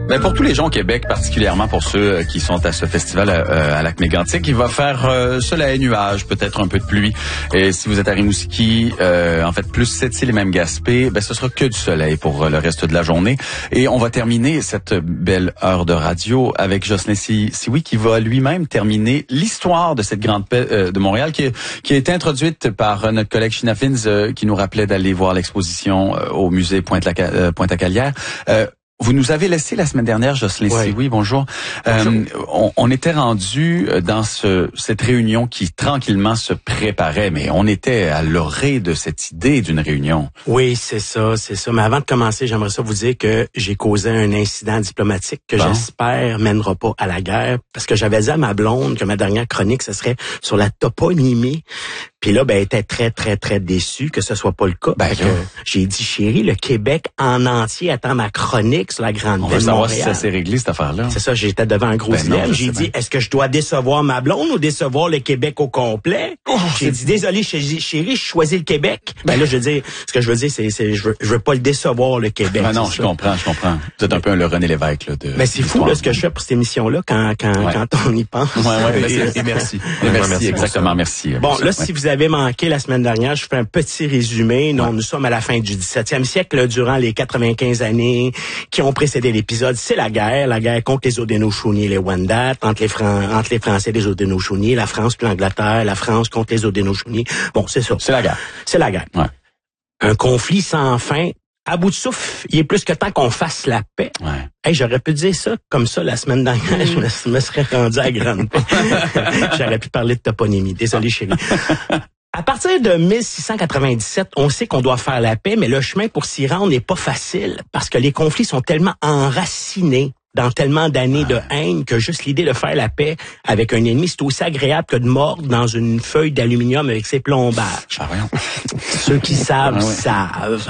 Ben pour tous les gens au Québec, particulièrement pour ceux qui sont à ce festival à Lac-Mégantic, il va faire soleil, nuages, peut-être un peu de pluie. Et si vous êtes à Rimouski, en fait plus Sept-Îles et même Gaspé, ben ce sera que du soleil pour le reste de la journée. Et on va terminer cette belle heure de radio avec Jocelyn Sioui qui va lui-même terminer l'histoire de cette grande paix de Montréal qui a été introduite par notre collègue Sheena Fins qui nous rappelait d'aller voir l'exposition au musée Pointe-à-Calière. Vous nous avez laissé la semaine dernière, Jocelyn Sioui, bonjour. On était rendu dans cette réunion qui tranquillement se préparait, mais on était à l'orée de cette idée d'une réunion. Oui, c'est ça. Mais avant de commencer, j'aimerais ça vous dire que j'ai causé un incident diplomatique que j'espère mènera pas à la guerre, parce que j'avais dit à ma blonde que ma dernière chronique, ce serait sur la toponymie. Puis là, elle était très, très, très déçue que ce soit pas le cas. J'ai dit, chérie, le Québec en entier attend ma chronique sur la grande paix de Montréal. On veut savoir si ça s'est réglé, cette affaire-là. C'est ça, j'étais devant un gros dilemme. J'ai dit, est-ce que je dois décevoir ma blonde ou décevoir le Québec au complet? J'ai dit, désolé, chérie, je choisis le Québec. Là, je veux dire, ce que je veux dire, c'est je veux pas le décevoir, le Québec. Non, je comprends. Vous êtes un peu le René Lévesque, là. Mais c'est fou, là, ce que je fais pour cette émission-là, quand on y pense. Et merci. Merci, exactement, merci. Bon, là, si vous avez manqué la semaine dernière, je fais un petit résumé. Nous sommes à la fin du 17e siècle, là, durant les 95 années qui ont précédé l'épisode. C'est la guerre contre les Haudenosaunee et les Wendat, entre les Français et les Haudenosaunee, la France puis l'Angleterre, la France contre les Haudenosaunee. Bon, c'est ça. C'est la guerre. Ouais. Un conflit sans fin. À bout de souffle, il est plus que temps qu'on fasse la paix. Ouais. Hey, j'aurais pu dire ça comme ça la semaine dernière, je me serais rendu à grande paix. J'aurais pu parler de toponymie. Désolé, chérie. À partir de 1697, on sait qu'on doit faire la paix, mais le chemin pour s'y rendre n'est pas facile parce que les conflits sont tellement enracinés dans tellement d'années de haine que juste l'idée de faire la paix avec un ennemi, c'est aussi agréable que de mordre dans une feuille d'aluminium avec ses plombages. Ceux qui savent, savent.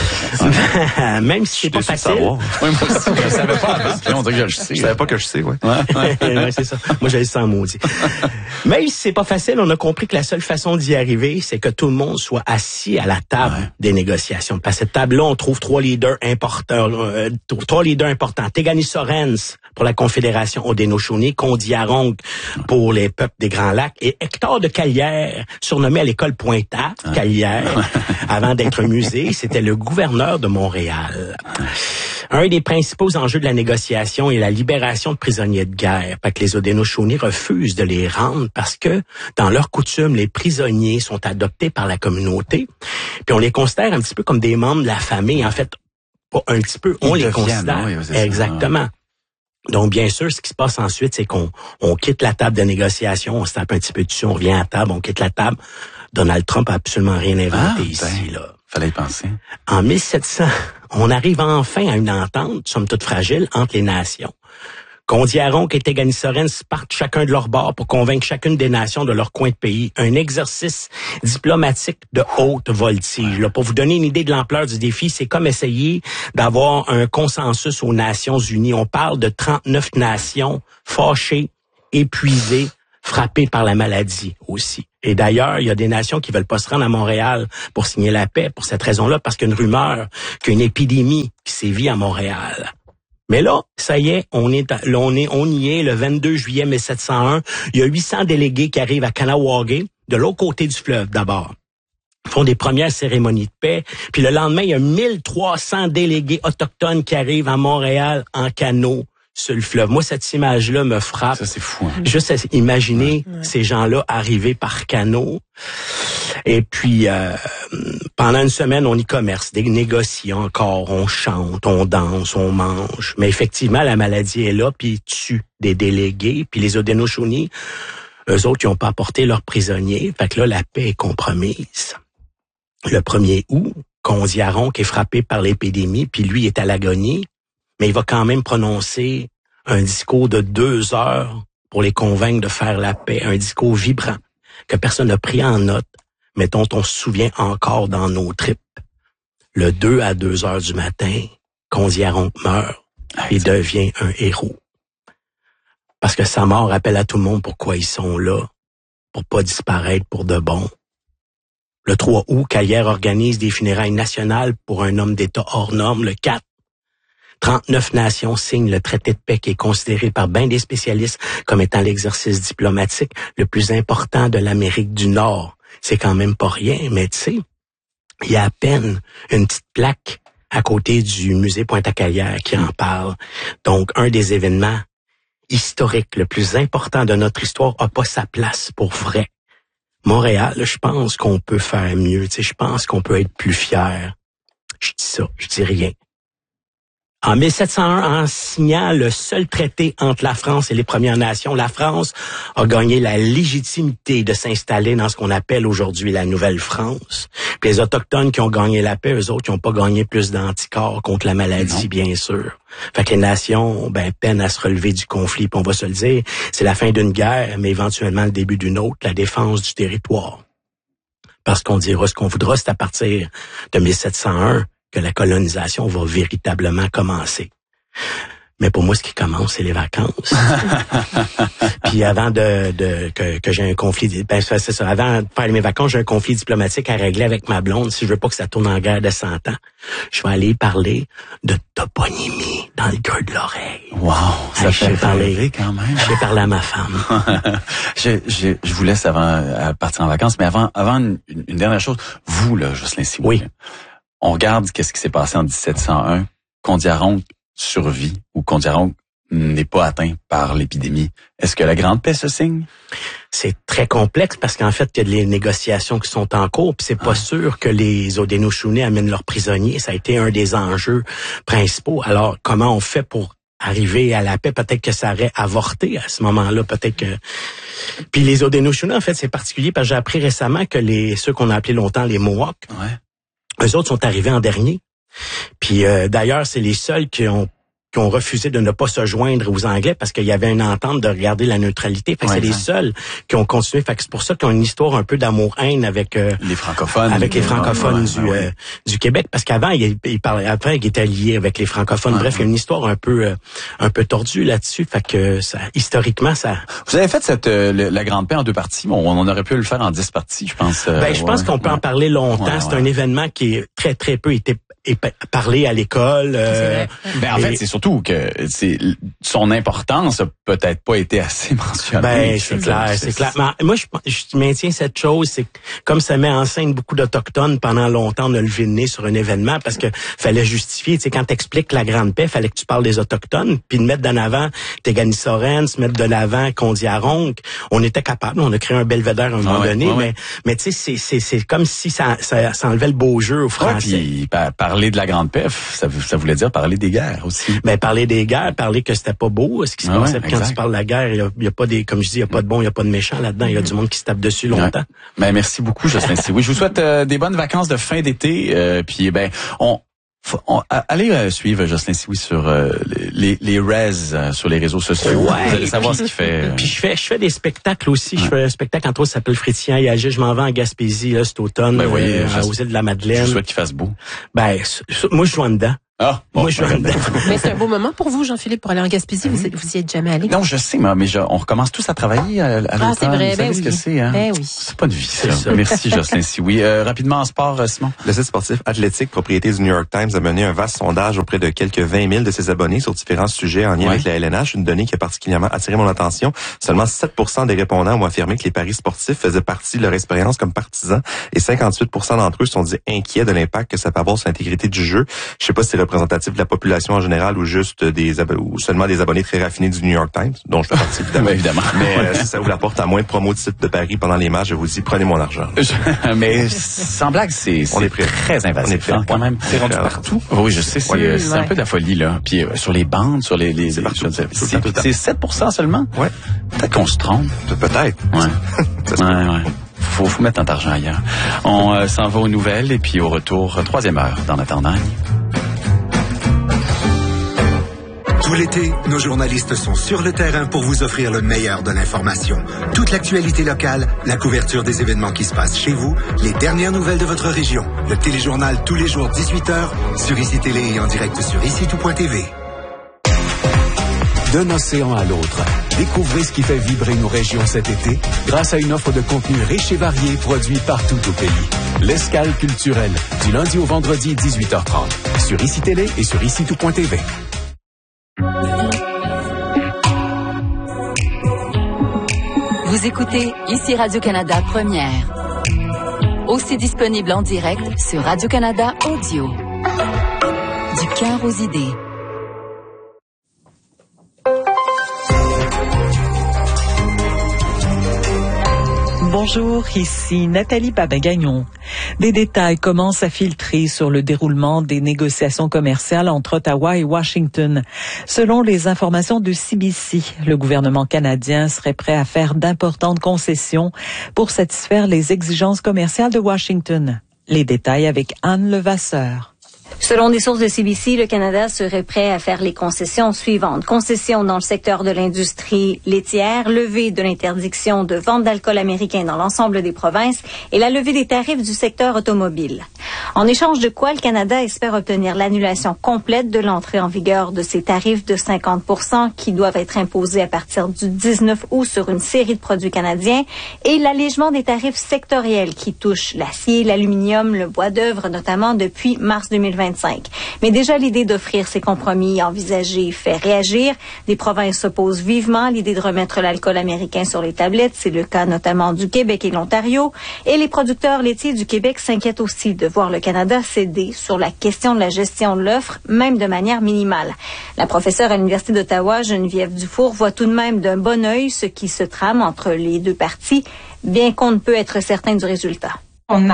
Même si c'est pas facile. Moi aussi, je savais pas avant. On dirait que je sais. Je savais pas que je sais, ouais. C'est ça. Moi, j'allais sans maudit. Même si c'est pas facile, on a compris que la seule façon d'y arriver, c'est que tout le monde soit assis à la table des négociations. À cette table-là, on trouve trois leaders importants. Tegani Sorens pour la Confédération Haudenosaunee, Kondiaronk pour les peuples des Grands Lacs et Hector de Calière, surnommé à l'école Pointe-à-Calière, avant d'être musée, c'était le gouverneur de Montréal. Un des principaux enjeux de la négociation est la libération de prisonniers de guerre. Fait que les Haudenosaunee refusent de les rendre parce que, dans leur coutume, les prisonniers sont adoptés par la communauté. Puis on les considère un petit peu comme des membres de la famille. En fait, pas un petit peu, on les considère. Exactement. Donc, bien sûr, ce qui se passe ensuite, c'est qu'on quitte la table de négociation, on se tape un petit peu dessus, on revient à table, on quitte la table. Donald Trump a absolument rien inventé ici, là. Fallait y penser. En 1700, on arrive enfin à une entente, somme toute fragile, entre les nations. Kondiaronk et Tegani Sorens partent chacun de leur bord pour convaincre chacune des nations de leur coin de pays. Un exercice diplomatique de haute voltige. Là, pour vous donner une idée de l'ampleur du défi, c'est comme essayer d'avoir un consensus aux Nations Unies. On parle de 39 nations fâchées, épuisées, frappées par la maladie aussi. Et d'ailleurs, il y a des nations qui veulent pas se rendre à Montréal pour signer la paix pour cette raison-là, parce qu'il y a une rumeur qu'une épidémie qui sévit à Montréal. Mais là, ça y est, on y est le 22 juillet 1701. Il y a 800 délégués qui arrivent à Kahnawake, de l'autre côté du fleuve d'abord. Ils font des premières cérémonies de paix. Puis le lendemain, il y a 1300 délégués autochtones qui arrivent à Montréal en canot sur le fleuve. Moi, cette image-là me frappe. Ça, c'est fou. Hein? Juste imaginer ces gens-là arriver par canot. Et puis, pendant une semaine, on y commerce, des négocie encore, on chante, on danse, on mange. Mais effectivement, la maladie est là, puis tue des délégués. Puis les Haudenosaunee, eux autres, ils n'ont pas apporté leurs prisonniers. Fait que là, la paix est compromise. Le 1er août, Kondiaronk est frappé par l'épidémie, puis lui est à l'agonie. Mais il va quand même prononcer un discours de 2 heures pour les convaincre de faire la paix. Un discours vibrant que personne n'a pris en note, mais dont on se souvient encore dans nos tripes. Le 2 à 2 heures du matin, Kondiaronk meurt et devient un héros. Parce que sa mort rappelle à tout le monde pourquoi ils sont là, pour pas disparaître pour de bon. Le 3 août, Calière organise des funérailles nationales pour un homme d'État hors norme. Le 4, 39 nations signent le traité de paix qui est considéré par bien des spécialistes comme étant l'exercice diplomatique le plus important de l'Amérique du Nord. C'est quand même pas rien, mais tu sais, il y a à peine une petite plaque à côté du musée Pointe-à-Calière qui en parle. Donc, un des événements historiques le plus important de notre histoire a pas sa place pour vrai. Montréal, je pense qu'on peut faire mieux. Tu sais, je pense qu'on peut être plus fier. Je dis ça, je dis rien. En 1701, en signant le seul traité entre la France et les Premières Nations, la France a gagné la légitimité de s'installer dans ce qu'on appelle aujourd'hui la Nouvelle-France. Puis les Autochtones qui ont gagné la paix, eux autres, ils n'ont pas gagné plus d'anticorps contre la maladie, bien sûr. Fait que les nations, peinent à se relever du conflit. Puis on va se le dire, c'est la fin d'une guerre, mais éventuellement le début d'une autre, la défense du territoire. Parce qu'on dira ce qu'on voudra, c'est à partir de 1701 que la colonisation va véritablement commencer. Mais pour moi, ce qui commence, c'est les vacances. Puis avant que j'ai un conflit, c'est ça. Avant de faire mes vacances, j'ai un conflit diplomatique à régler avec ma blonde. Si je veux pas que ça tourne en guerre de 100 ans, je vais aller parler de toponymie dans le cœur de l'oreille. Wow, ça fait rêver quand même. J'ai parlé à ma femme. Je vous laisse avant partir en vacances, mais avant une dernière chose. Vous, là, Jocelyn Sioux. Oui. On regarde qu'est-ce qui s'est passé en 1701. Kondiaronk survit ou Kondiaronk n'est pas atteint par l'épidémie. Est-ce que la Grande Paix se signe? C'est très complexe parce qu'en fait, il y a des négociations qui sont en cours, puis c'est pas sûr que les Haudenosaunee amènent leurs prisonniers. Ça a été un des enjeux principaux. Alors, comment on fait pour arriver à la paix? Peut-être que ça aurait avorté à ce moment-là, peut-être que... Puis les Haudenosaunee, en fait, c'est particulier parce que j'ai appris récemment que ceux qu'on a appelés longtemps les Mohawks, eux autres sont arrivés en dernier. Puis d'ailleurs, c'est les seuls qui ont refusé de ne pas se joindre aux Anglais parce qu'il y avait une entente de regarder la neutralité. Fait que c'est les seuls qui ont continué. Fait que c'est pour ça qu'ils ont une histoire un peu d'amour-haine avec les francophones. Avec les francophones du Québec. Parce qu'avant, ils parlaient, après, ils étaient liés avec les francophones. Bref, il y a une histoire un peu tordue là-dessus. Fait que ça, historiquement, ça... Vous avez fait la Grande Paix en 2 parties. Bon, on aurait pu le faire en 10 parties, je pense. Je pense qu'on peut en parler longtemps. C'est un événement qui est très, très peu été parlé à l'école. En fait, c'est surtout que son importance a peut-être pas été assez mentionnée. C'est clair. Mais moi, je maintiens cette chose, c'est que comme ça met en scène beaucoup d'Autochtones, pendant longtemps, on a levé le nez sur un événement parce que fallait justifier. Tu sais, quand t'expliques la Grande Paix, fallait que tu parles des Autochtones, puis de mettre d'en avant Téganisoren, se mettre de l'avant Kondiaronk. On était capable, on a créé un belvédère à un moment donné, mais tu sais, c'est comme si ça enlevait le beau jeu aux Français. Puis parler de la Grande Paix, ça voulait dire parler des guerres aussi. Parler des guerres, parler que c'était pas beau, ce qui se passait. Quand tu parles de la guerre, il y a pas des, comme je dis, il y a pas de bon, il y a pas de méchant là-dedans. Il y a du monde qui se tape dessus longtemps. Merci beaucoup, Jocelyn. Oui, je vous souhaite des bonnes vacances de fin d'été. Puis allez suivre Jocelyn Sioux sur les res sur les réseaux sociaux. Vous allez savoir ce qu'il fait. Puis je fais des spectacles aussi. Je fais un spectacle entre autres qui s'appelle Frétien et Agir. Je m'en vais en Gaspésie là cet automne aux îles de la Madeleine. Je souhaite qu'il fasse beau. Moi je joue en dedans. Moi, je Mais c'est un beau moment pour vous, Jean-Philippe, pour aller en Gaspésie. Vous y êtes jamais allé? Non, je sais, mais on recommence tous à travailler à l'automne. C'est vrai, vous savez ce que c'est, hein? Oui. C'est pas de vie, ça. Merci, Jocelyn Sioux. Rapidement en sport, Simon. Le site sportif Athletic, propriété du New York Times, a mené un vaste sondage auprès de quelques 20 000 de ses abonnés sur différents sujets en lien avec la LNH. Une donnée qui a particulièrement attiré mon attention. Seulement 7% des répondants ont affirmé que les paris sportifs faisaient partie de leur expérience comme partisans et 58% d'entre eux se sont dit inquiets de l'impact que ça peut avoir sur l'intégrité du jeu. Je sais pas si c'est représentatif de la population en général ou juste ou seulement des abonnés très raffinés du New York Times, dont je fais partie évidemment. Mais si ça ouvre la porte à moins de promos de sites de paris pendant les matchs, je vous dis, prenez mon argent. Mais sans blague, c'est très invasif quand même. C'est rendu partout. Oui, je sais, c'est un peu de la folie là. Puis sur les bandes, sur les c'est 7% seulement. Ouais. Peut-être qu'on se trompe. Peut-être. Ouais. Faut mettre notre argent ailleurs. On s'en va aux nouvelles et puis au retour, 3e heure dans notre temps. Tout l'été, nos journalistes sont sur le terrain pour vous offrir le meilleur de l'information. Toute l'actualité locale, la couverture des événements qui se passent chez vous, les dernières nouvelles de votre région. Le téléjournal tous les jours 18h sur ICI Télé et en direct sur ICITOUP.tv. D'un océan à l'autre, découvrez ce qui fait vibrer nos régions cet été grâce à une offre de contenu riche et varié produit partout au pays. L'Escale culturelle, du lundi au vendredi 18h30. sur ICI Télé et sur ICI-tout.tv. Vous écoutez ICI Radio-Canada Première. Aussi disponible en direct sur Radio-Canada Audio. Du cœur aux idées. Bonjour, ici Nathalie Babin-Gagnon. Des détails commencent à filtrer sur le déroulement des négociations commerciales entre Ottawa et Washington. Selon les informations de CBC, le gouvernement canadien serait prêt à faire d'importantes concessions pour satisfaire les exigences commerciales de Washington. Les détails avec Anne Levasseur. Selon des sources de CBC, le Canada serait prêt à faire les concessions suivantes. Concessions dans le secteur de l'industrie laitière, levée de l'interdiction de vente d'alcool américain dans l'ensemble des provinces et la levée des tarifs du secteur automobile. En échange de quoi, le Canada espère obtenir l'annulation complète de l'entrée en vigueur de ces tarifs de 50% qui doivent être imposés à partir du 19 août sur une série de produits canadiens et l'allègement des tarifs sectoriels qui touchent l'acier, l'aluminium, le bois d'œuvre notamment depuis mars 2025. Mais déjà, l'idée d'offrir ces compromis envisagés fait réagir. Des provinces s'opposent vivement à l'idée de remettre l'alcool américain sur les tablettes. C'est le cas notamment du Québec et de l'Ontario. Et les producteurs laitiers du Québec s'inquiètent aussi de voir le Canada céder sur la question de la gestion de l'offre, même de manière minimale. La professeure à l'Université d'Ottawa, Geneviève Dufour, voit tout de même d'un bon œil ce qui se trame entre les deux parties, bien qu'on ne peut être certain du résultat. On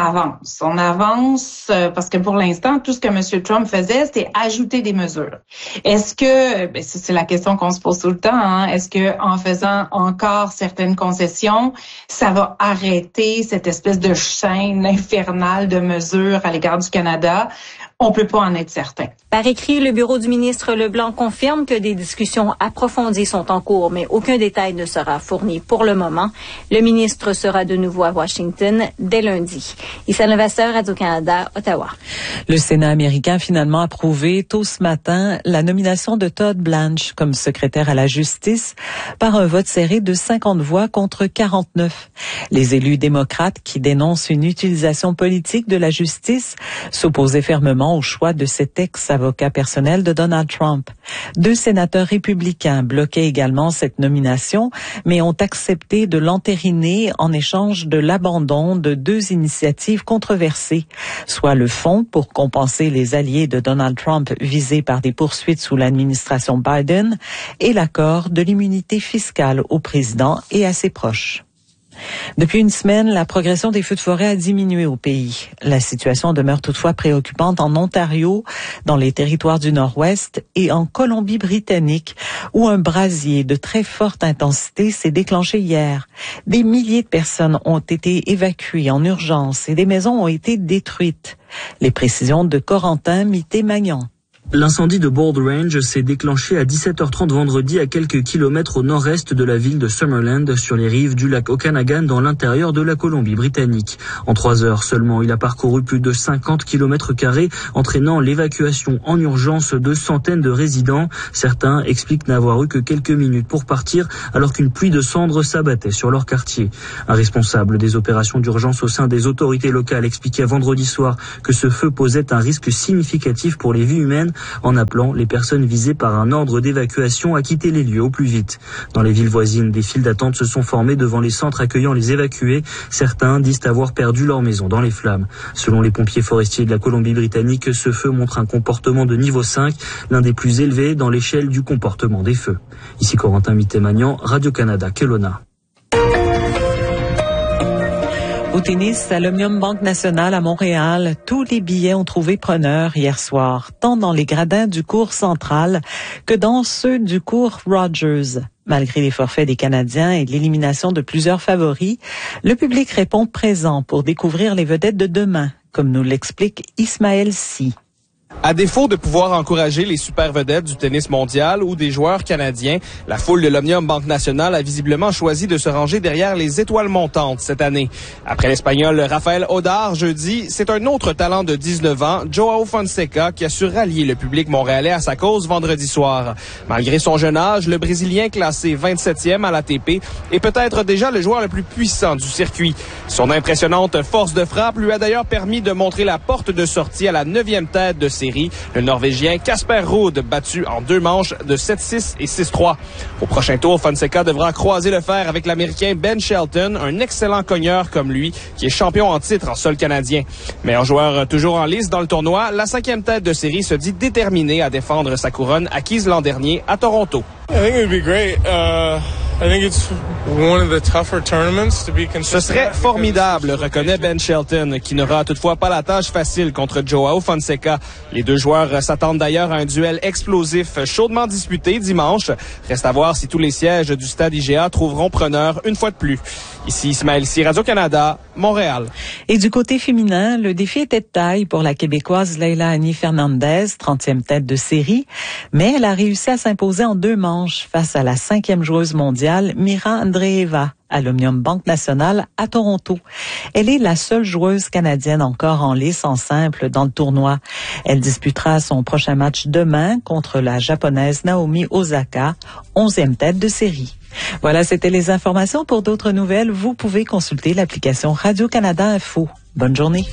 avance parce que pour l'instant, tout ce que M. Trump faisait, c'était ajouter des mesures. Est-ce que, c'est la question qu'on se pose tout le temps, hein, est-ce que en faisant encore certaines concessions, ça va arrêter cette espèce de chaîne infernale de mesures à l'égard du Canada? On peut pas en être certain. Par écrit, le bureau du ministre Leblanc confirme que des discussions approfondies sont en cours, mais aucun détail ne sera fourni pour le moment. Le ministre sera de nouveau à Washington dès lundi. Issa Levasseur, Radio-Canada, Ottawa. Le Sénat américain a finalement approuvé tôt ce matin la nomination de Todd Blanche comme secrétaire à la justice par un vote serré de 50 voix contre 49. Les élus démocrates qui dénoncent une utilisation politique de la justice s'opposaient fermement au choix de cet ex-avocat personnel de Donald Trump. 2 sénateurs républicains bloquaient également cette nomination, mais ont accepté de l'entériner en échange de l'abandon de 2 initiatives controversées, soit le fonds pour compenser les alliés de Donald Trump visés par des poursuites sous l'administration Biden et l'accord de l'immunité fiscale au président et à ses proches. Depuis une semaine, la progression des feux de forêt a diminué au pays. La situation demeure toutefois préoccupante en Ontario, dans les territoires du Nord-Ouest et en Colombie-Britannique, où un brasier de très forte intensité s'est déclenché hier. Des milliers de personnes ont été évacuées en urgence et des maisons ont été détruites. Les précisions de Corentin Mité-Magnan. L'incendie de Bold Range s'est déclenché à 17h30 vendredi à quelques kilomètres au nord-est de la ville de Summerland, sur les rives du lac Okanagan, dans l'intérieur de la Colombie-Britannique. En 3 heures seulement, il a parcouru plus de 50 km², entraînant l'évacuation en urgence de centaines de résidents. Certains expliquent n'avoir eu que quelques minutes pour partir, alors qu'une pluie de cendres s'abattait sur leur quartier. Un responsable des opérations d'urgence au sein des autorités locales expliquait vendredi soir que ce feu posait un risque significatif pour les vies humaines, en appelant les personnes visées par un ordre d'évacuation à quitter les lieux au plus vite. Dans les villes voisines, des files d'attente se sont formées devant les centres accueillant les évacués. Certains disent avoir perdu leur maison dans les flammes. Selon les pompiers forestiers de la Colombie-Britannique, ce feu montre un comportement de niveau 5, l'un des plus élevés dans l'échelle du comportement des feux. Ici Corentin Mité-Magnan, Radio-Canada, Kelowna. Au tennis, à l'Omnium Banque Nationale à Montréal, tous les billets ont trouvé preneur hier soir, tant dans les gradins du cours central que dans ceux du cours Rogers. Malgré les forfaits des Canadiens et l'élimination de plusieurs favoris, le public répond présent pour découvrir les vedettes de demain, comme nous l'explique Ismaël Sy. À défaut de pouvoir encourager les super vedettes du tennis mondial ou des joueurs canadiens, la foule de l'Omnium Banque Nationale a visiblement choisi de se ranger derrière les étoiles montantes cette année. Après l'Espagnol Rafael Odar jeudi, c'est un autre talent de 19 ans, Joao Fonseca, qui a su rallier le public montréalais à sa cause vendredi soir. Malgré son jeune âge, le Brésilien classé 27e à l'ATP est peut-être déjà le joueur le plus puissant du circuit. Son impressionnante force de frappe lui a d'ailleurs permis de montrer la porte de sortie à la 9e tête de série série. Le Norvégien Casper Ruud battu en 2 manches de 7-6 et 6-3. Au prochain tour, Fonseca devra croiser le fer avec l'Américain Ben Shelton, un excellent cogneur comme lui, qui est champion en titre en sol canadien. Meilleur joueur toujours en lice dans le tournoi, la 5e tête de série se dit déterminée à défendre sa couronne acquise l'an dernier à Toronto. Ce serait formidable, reconnaît Ben Shelton, qui n'aura toutefois pas la tâche facile contre Joao Fonseca. Les deux joueurs s'attendent d'ailleurs à un duel explosif chaudement disputé dimanche. Reste à voir si tous les sièges du stade IGA trouveront preneur une fois de plus. Ici Ismaël Sy, Radio-Canada, Montréal. Et du côté féminin, le défi était de taille pour la Québécoise Leila Annie Fernandez, 30e tête de série, mais elle a réussi à s'imposer en 2 manches face à la 5e joueuse mondiale, Mira Andreeva, à l'Omnium Banque Nationale à Toronto. Elle est la seule joueuse canadienne encore en lice en simple dans le tournoi. Elle disputera son prochain match demain contre la japonaise Naomi Osaka, 11e tête de série. Voilà, c'était les informations. Pour d'autres nouvelles, vous pouvez consulter l'application Radio-Canada Info. Bonne journée.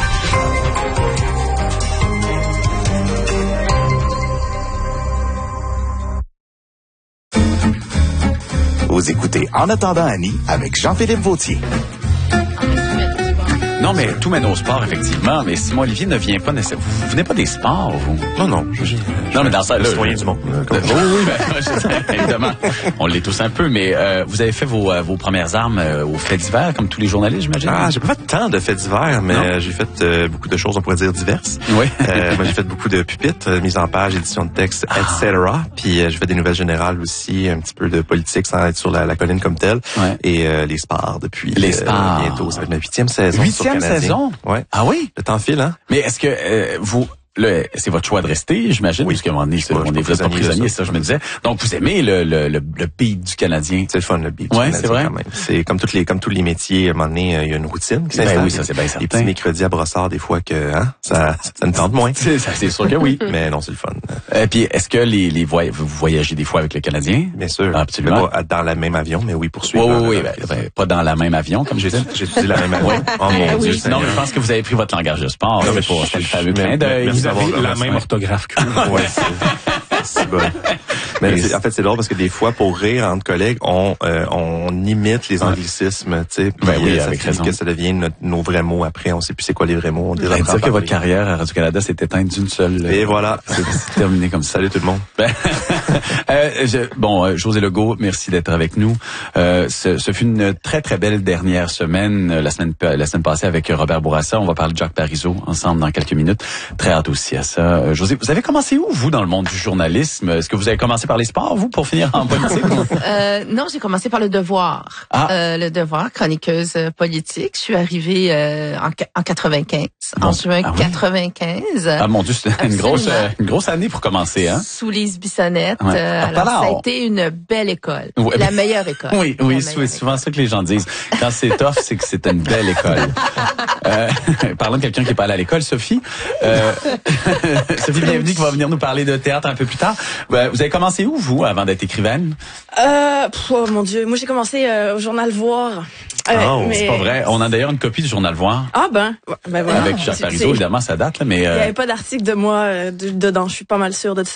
Vous écoutez En attendant Annie avec Jean-Philippe Vautier. Non, mais tout mène au sport, effectivement. Mais Simon Olivier ne vient pas nécessairement. Vous venez pas des sports, vous? Non. Non, mais dans ça, le citoyen du monde. Oui, évidemment. On l'est tous un peu, mais vous avez fait vos premières armes aux faits divers, comme tous les journalistes, j'imagine? Ah, j'ai pas fait tant de faits divers, mais j'ai fait beaucoup de choses, on pourrait dire, diverses. Oui. Moi, j'ai fait beaucoup de pupitres, mise en page, édition de texte, etc. Puis j'ai fait des nouvelles générales aussi, un petit peu de politique sans être sur la colline comme telle. Ouais. Et les sports depuis bientôt. Ça va être ma 8e saison. 8e saison? Ouais. Ah oui? Le temps file, hein? Mais est-ce que c'est votre choix de rester, j'imagine, puisqu'à un moment donné, on est pas prisonnier, ça, je me disais. Donc, vous aimez le beat du Canadien? C'est le fun, le beat du Canadien, c'est vrai? Quand même. C'est comme tous les métiers, à un moment donné, il y a une routine qui s'installe. Ben oui, ça, c'est bien certain. Les petits mercredis à Brossard, des fois que, ça ne tente moins. C'est sûr que oui. Mais non, c'est le fun. Puis, est-ce que vous voyagez des fois avec le Canadien? Bien sûr. Ah, absolument. Pas dans la même avion, mais oui, poursuivre. Oui, pas dans la même avion, comme j'ai dit. J'ai dit la même avion. Oh mon Dieu. Non, mais je pense que vous avez pris votre langage de sport. C'est le fameux clin d'œil. Vous avez la même orthographe que vous. Ouais, c'est bon. Mais en fait, c'est drôle parce que des fois, pour rire entre collègues, on imite les anglicismes, tu sais. Oui, ça avec fait raison. que ça devient nos vrais mots après. On sait plus c'est quoi les vrais mots. On dire que votre carrière à Radio-Canada s'est éteinte d'une seule. Et voilà. C'est terminé comme ça. Salut tout le monde. José Legault, merci d'être avec nous. Ce fut une très, très belle dernière semaine, la semaine passée avec Robert Bourassa. On va parler de Jacques Parizeau ensemble dans quelques minutes. Très hâte aussi à ça. José, vous avez commencé où, vous, dans le monde du journalisme? Est-ce que vous avez commencé par les sports, vous, pour finir en politique? Non, j'ai commencé par Le Devoir. Le Devoir, chroniqueuse politique. Je suis arrivée en 95, en juin 95. Ah mon Dieu, c'était une grosse année pour commencer, hein? Sous Lise Bissonnette. Ouais. Alors, ça a été une belle école. Ouais. La meilleure école. Oui, c'est souvent ça que les gens disent. Quand c'est tough, c'est que c'est une belle école. Parlant de quelqu'un qui est pas allé à l'école, Sophie. Sophie Bienvenue qui va venir nous parler de théâtre un peu plus tard. Vous avez commencé où, vous, avant d'être écrivaine? Oh mon Dieu, moi j'ai commencé au Journal Voir. C'est pas vrai. On a d'ailleurs une copie du Journal Voir. Ah ben voilà. Avec Jacques Parizeau, évidemment, ça date, là, mais... Il n'y avait pas d'article de moi dedans, je suis pas mal sûre de ça.